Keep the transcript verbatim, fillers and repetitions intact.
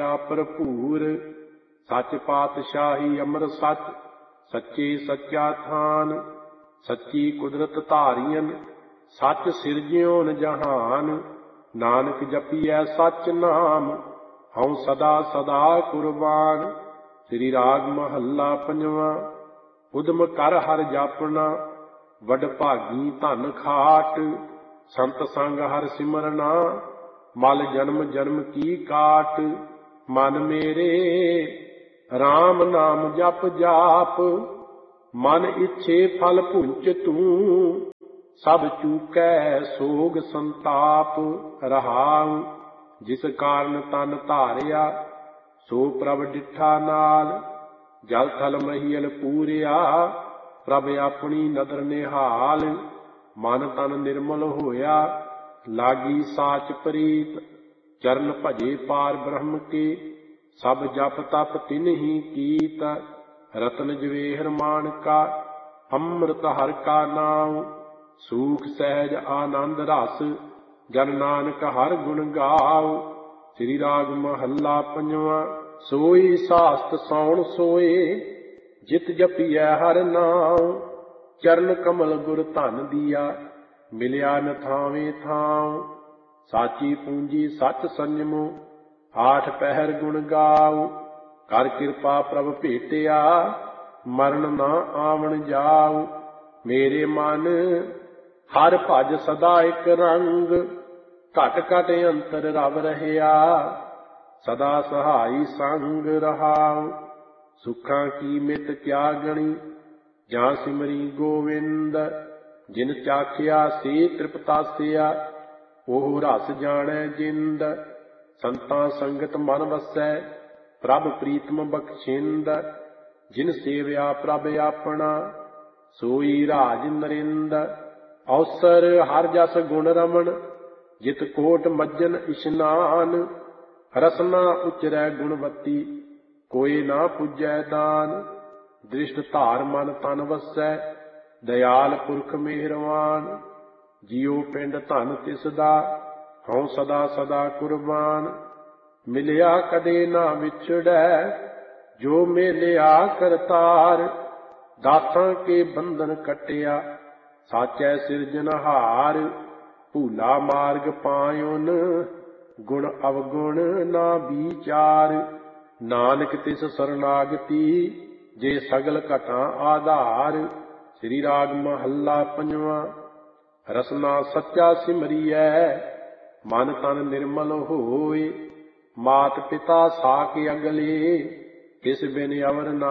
ਤੇਰਾ ਭਰਪੂਰ। ਸੱਚ ਪਾਤਸ਼ਾਹੀ ਅੰਮ੍ਰਿਤ ਸੱਚ, ਸੱਚੇ ਸੱਚਾ ਥਾਨ। ਸੱਚੀ ਕੁਦਰਤ ਧਾਰੀਅਨ, ਸੱਚ ਸਿਰਜਿਓਨ ਜਹਾਨ। ਨਾਨਕ ਜਪੀਐ ਸੱਚ ਨਾਮ, ਹਉ ਸਦਾ ਸਦਾ ਕੁਰਬਾਨ। ਸ੍ਰੀ ਰਾਗ ਮਹੱਲਾ ਪੰਜਵਾਂ। ਉਦਮ ਕਰ ਹਰਿ ਜਾਪਣਾ, ਵਡ ਭਾਗੀ ਧਨ ਖਾਟ। ਸੰਤ ਸੰਗ ਹਰਿ ਸਿਮਰਨਾ, ਮਲ ਜਨਮ ਜਨਮ ਕੀ ਕਾਟ। ਮਨ ਮੇਰੇ RAM ਨਾਮ ਜਪ ਜਾਪ, ਮਨ ਇੱਛੇ ਫਲ ਭੁੰਚ ਤੂੰ। ਸਭ ਚੂਕੈ ਸੋਗ ਸੰਤਾਪ ਰਹਾਉ। ਜਿਸ ਕਾਰਨ ਤਨ ਧਾਰਿਆ, ਸੋ ਪ੍ਰਭ ਡਿਠਾ ਨਾਲ। ਜਲ ਥਲ ਮਹੀਲ ਪੂਰਿਆ, ਪ੍ਰਭ ਆਪਣੀ ਨਦਰ ਨਿਹਾਲ। ਮਨ ਤਨ ਨਿਰਮਲ ਹੋਇਆ, ਲਾਗੀ ਸਾਚ ਪ੍ਰੀਤ। ਚਰਨ ਭਜੇ ਪਾਰ ਬ੍ਰਹਮ ਕੇ, ਸਭ ਜਪ ਤਪ ਤਿਨਹੀ ਕੀਤ। ਰਤਨ ਜਵੇਹਰ ਮਾਣਕਾ, ਅੰਮ੍ਰਿਤ ਹਰਿ ਕਾ ਨਾਉ। ਸੂਖ ਸਹਿਜ ਆਨੰਦ ਰਸ, ਜਨ ਨਾਨਕ ਹਰਿ ਗੁਣ ਗਾਉ। ਸ੍ਰੀ ਰਾਗ ਮਹੱਲਾ ਪੰਜਵਾਂ। ਸੋਈ ਸਾਸਤ ਸੌਣ ਸੋਏ, ਜਿਤ ਜਪੀਐ ਹਰਿ ਨਾਉ। ਚਰਨ ਕਮਲ ਗੁਰ ਧਨ ਦੀਆ, ਮਿਲਿਆ ਨ ਥਾਵੇਂ ਥਾਉ। ਸਾਚੀ ਪੂੰਜੀ ਸੱਚ ਸੰਜਮੋ, ਆਠ ਪਹਿਰ ਗੁਣ ਗਾਉ। ਕਰ ਕਿਰਪਾ ਪ੍ਰਭ ਭੇਟਿਆ, ਮਰਨ ਨਾ ਆਵਣ ਜਾਉ। ਮੇਰੇ ਮਨ ਹਰਿ ਭਜ ਸਦਾ ਇਕ ਰੰਗ, ਘਟ ਘਟ ਅੰਤਰ ਰਵ ਰਹਿਆ। ਸਦਾ ਸਹਾਈ ਸੰਗ ਰਹਾਉ। ਸੁੱਖਾਂ ਕੀ ਮਿਤ ਕਿਆ ਗਣੀ, ਜਾਂ ਸਿਮਰੀ ਗੋਵਿੰਦ। ਜਿਨ ਚਾਖਿਆ ਸੇ ਤ੍ਰਿਪਤਾਸਿਆ, ਉਹ ਰਸ ਜਾਣੈ ਜਿੰਦ। ਸੰਤਾਂ ਸੰਗਤ ਮਨ ਵਸੈ, ਪ੍ਰਭ ਪ੍ਰੀਤਮ ਬਖਸ਼ਿੰਦ। ਜਿਨ ਸੇਵਿਆ ਪ੍ਰਭ ਆਪਣਾ, ਸੋਈ ਰਾਜ ਨਰਿੰਦ। ਅਵਸਰ ਹਰ ਜਸ ਗੁਣ ਰਮਣ, ਜਿਤ ਕੋਟ ਮੱਜਨ ਇਸ਼ਨਾਨ। ਰਸਨਾ ਉਚਰੈ ਗੁਣਵਤੀ, ਕੋਇ ਨਾ ਪੁੱਜੈ ਦਾਨ। ਦ੍ਰਿਸ਼ਟ ਧਾਰ ਮਨ ਤਨ ਵਸੈ, ਦਇਆਲ ਪੁਰਖ ਮਿਹਰਵਾਨ। ਜਿਉ ਪਿੰਡ ਧਨ ਤਿਸ ਦਾ, ਹਉ ਸਦਾ ਸਦਾ ਕੁਰਬਾਨ। ਮਿਲਿਆ ਕਦੇ ਨਾ ਵਿਛੜੈ, ਜੋ ਮੇਲਿਆ ਕਰਤਾਰ। ਦਾਸਾਂ ਕੇ ਬੰਧਨ ਕੱਟਿਆ, ਸਾਚੈ ਸਿਰਜਨਹਾਰ। ਭੂਲਾ ਮਾਰਗ ਪਾਇਓਨ, ਗੁਣ ਅਵਗੁਣ ਨਾ ਵਿਚਾਰ। ਨਾਨਕ ਤਿਸ ਸਰਨਾਗਤੀ, ਜੇ ਸਗਲ ਘਟਾਂ ਆਧਾਰ। ਸ੍ਰੀ ਰਾਗ ਮਹੱਲਾ ਪੰਜਵਾਂ। ਰਸਨਾ ਸੱਚਾ ਸਿਮਰੀਐ, ਮਨ ਤਨ ਨਿਰਮਲ ਹੋਏ। ਮਾਤ ਪਿਤਾ ਸਾਕ ਅਗਲੇ, ਕਿਸ ਬਿਨ ਅਵਰ ਨਾ